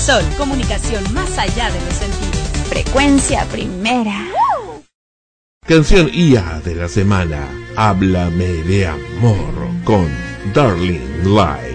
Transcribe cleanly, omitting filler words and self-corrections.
Sol, comunicación más allá de los sentidos. Frecuencia primera. Canción IA de la semana. Háblame de amor con Darling Light.